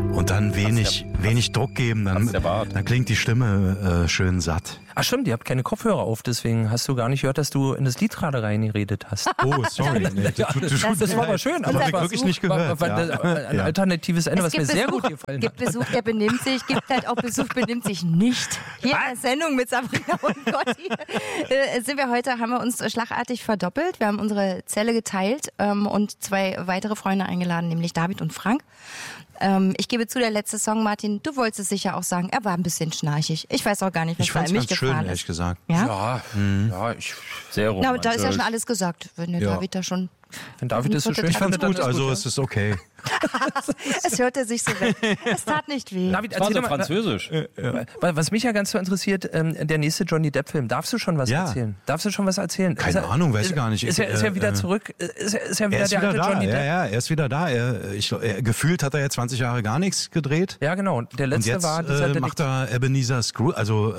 Und dann wenig Druck geben, dann klingt die Stimme schön satt. Ach stimmt, ihr habt keine Kopfhörer auf, deswegen hast du gar nicht gehört, dass du in das Lied gerade reingeredet hast. Oh, sorry. Nee, das war aber schön. Das habe ich wirklich nicht gehört. Ein alternatives Ende, was mir sehr gut gefallen hat. Es gibt Besuch, der benimmt sich, gibt halt auch Besuch, benimmt sich nicht. Hier in der Sendung mit Sabrina und Gotti haben wir uns schlagartig verdoppelt. Wir haben unsere Zelle geteilt und 2 weitere Freunde eingeladen, nämlich David und Frank. Ich gebe zu, der letzte Song, Martin, du wolltest es sicher auch sagen, er war ein bisschen schnarchig. Ich weiß auch gar nicht, was da in mich gefahren ist. Ehrlich gesagt. Ja? Sehr romantisch. Na, aber da ist ja schon alles gesagt, wenn der David da schon... Wenn David ist so schön, ich fand's gut, also es ist okay. Es hörte sich so weg. Es tat nicht weh. David, erzähl doch mal, Französisch. Was mich ja ganz so interessiert, der nächste Johnny Depp-Film. Darfst du schon was erzählen? Keine Ahnung, weiß ich gar nicht. Ist er wieder zurück? Ist er wieder der alte Johnny Depp? Ja, er ist wieder da. Gefühlt hat er ja 20 Jahre gar nichts gedreht. Ja, genau. Der letzte und jetzt war dieser macht er Ebenezer Scrooge, also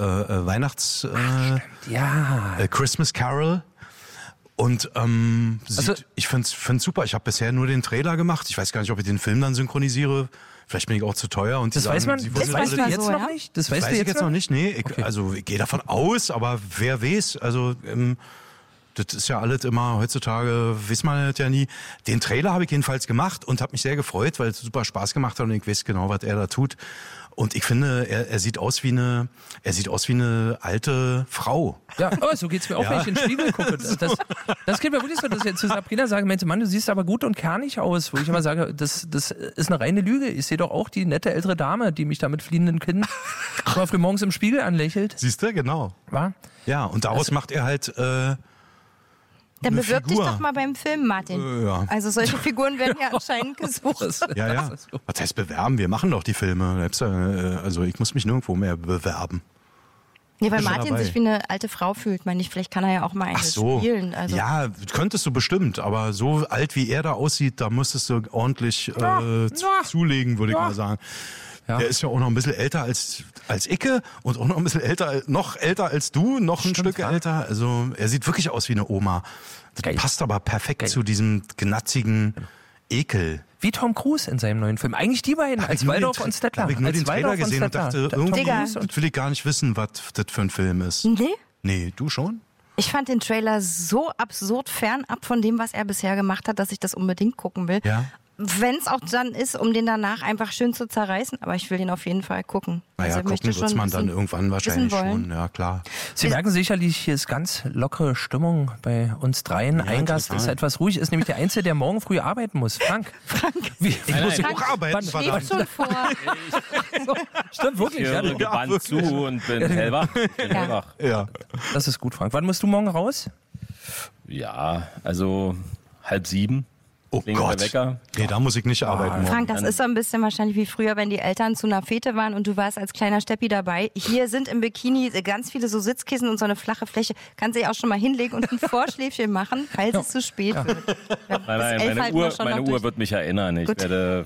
Christmas Carol. Und ich find's super. Ich habe bisher nur den Trailer gemacht. Ich weiß gar nicht, ob ich den Film dann synchronisiere. Vielleicht bin ich auch zu teuer. Und das weiß man jetzt noch nicht? Das weiß ich jetzt noch nicht. Nee, ich gehe davon aus, aber wer weiß. Also das ist ja alles immer heutzutage, weiß man das ja nie. Den Trailer habe ich jedenfalls gemacht und habe mich sehr gefreut, weil es super Spaß gemacht hat und ich weiß genau, was er da tut. Und ich finde, er sieht aus wie eine alte Frau. Ja, so geht's mir auch, wenn ich in den Spiegel gucke. Das geht mir wirklich so, dass ich jetzt zu Sabrina sage, Mann, du siehst aber gut und kernig aus. Wo ich immer sage, das ist eine reine Lüge. Ich sehe doch auch die nette ältere Dame, die mich da mit fliehenden Kinn auf dem morgens im Spiegel anlächelt. Siehst du, genau. War? Ja, und daraus macht er halt dann bewirb dich doch mal beim Film, Martin. Ja. Also solche Figuren werden ja anscheinend gesucht. Ja. Was heißt bewerben? Wir machen doch die Filme. Also ich muss mich nirgendwo mehr bewerben. Ja, weil Martin sich wie eine alte Frau fühlt, meine ich. Vielleicht kann er ja auch mal eine spielen. Also. Ja, könntest du bestimmt. Aber so alt wie er da aussieht, da müsstest du ordentlich zulegen, würde ich mal sagen. Ja. Der ist ja auch noch ein bisschen älter als Icke und auch noch ein bisschen noch älter als du, noch ein Stück älter. Also er sieht wirklich aus wie eine Oma. Das passt aber perfekt zu diesem gnatzigen Ekel. Wie Tom Cruise in seinem neuen Film. Eigentlich die beiden, als Waldorf und Stettler. Habe ich nur den Trailer gesehen und dachte, irgendwie will ich gar nicht wissen, was das für ein Film ist. Nee, du schon? Ich fand den Trailer so absurd fernab von dem, was er bisher gemacht hat, dass ich das unbedingt gucken will. Ja. Wenn es auch dann ist, um den danach einfach schön zu zerreißen. Aber ich will den auf jeden Fall gucken. Naja, also gucken wird man dann irgendwann wahrscheinlich schon. Ja, klar. Sie merken sicherlich, hier ist ganz lockere Stimmung bei uns dreien. Ja, ein Gast ist etwas ruhig, ist nämlich der Einzige, der morgen früh arbeiten muss. Frank. Ich muss auch arbeiten. Man schläft schon vor. Stimmt, wirklich. Ich höre gebannt zu und bin hellwach. Ja. Das ist gut, Frank. Wann musst du morgen raus? Ja, also 6:30. Oh Gott, nee, da muss ich nicht arbeiten. Frank, das ist so ein bisschen wahrscheinlich wie früher, wenn die Eltern zu einer Fete waren und du warst als kleiner Steppi dabei. Hier sind im Bikini ganz viele so Sitzkissen und so eine flache Fläche. Kannst du dich auch schon mal hinlegen und ein Vorschläfchen machen, falls es zu spät wird. Nein, meine Uhr wird mich erinnern. Ich werde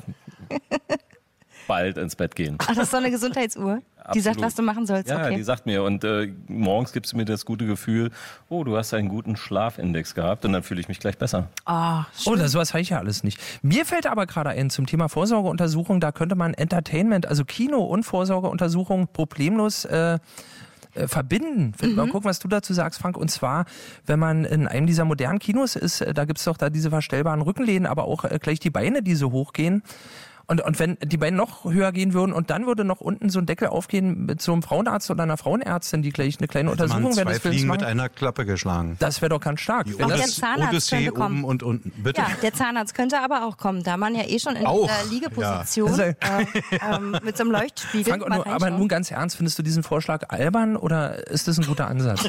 bald ins Bett gehen. Ach, das ist so eine Gesundheitsuhr? Die sagt, was du machen sollst. Ja, okay. Die sagt mir. Und morgens gibt es mir das gute Gefühl, du hast einen guten Schlafindex gehabt und dann fühle ich mich gleich besser. Sowas habe ich ja alles nicht. Mir fällt aber gerade ein zum Thema Vorsorgeuntersuchung, da könnte man Entertainment, also Kino und Vorsorgeuntersuchung problemlos verbinden. Mal gucken, was du dazu sagst, Frank. Und zwar, wenn man in einem dieser modernen Kinos ist, da gibt es doch da diese verstellbaren Rückenläden, aber auch gleich die Beine, die so hochgehen. Und wenn die Beine noch höher gehen würden und dann würde noch unten so ein Deckel aufgehen mit so einem Frauenarzt oder einer Frauenärztin, die gleich eine kleine Untersuchung während des Films machen. Mit einer Klappe geschlagen. Das wäre doch ganz stark. Auch der Zahnarzt könnte kommen. Oben und unten. Bitte? Ja, der Zahnarzt könnte aber auch kommen, da man ja schon in dieser Liegeposition mit so einem Leuchtspiegel. Frank, aber nun ganz ernst, findest du diesen Vorschlag albern oder ist das ein guter Ansatz?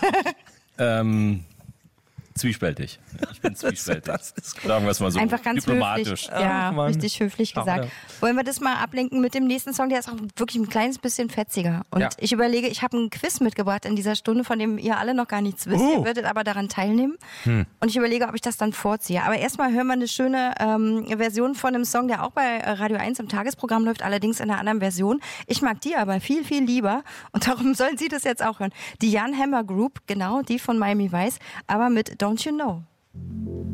Zwiespältig. Ich bin zwiespältig. Sagen wir es mal so. Einfach ganz diplomatisch. Höflich. Ja, richtig höflich gesagt. Wollen wir das mal ablenken mit dem nächsten Song? Der ist auch wirklich ein kleines bisschen fetziger. Und ich überlege, ich habe ein Quiz mitgebracht in dieser Stunde, von dem ihr alle noch gar nichts wisst. Ihr werdet aber daran teilnehmen. Und ich überlege, ob ich das dann vorziehe. Aber erstmal hören wir eine schöne Version von einem Song, der auch bei Radio 1 im Tagesprogramm läuft, allerdings in einer anderen Version. Ich mag die aber viel, viel lieber. Und darum sollen Sie das jetzt auch hören. Die Jan Hammer Group, genau, die von Miami Vice, aber mit Don't You Know.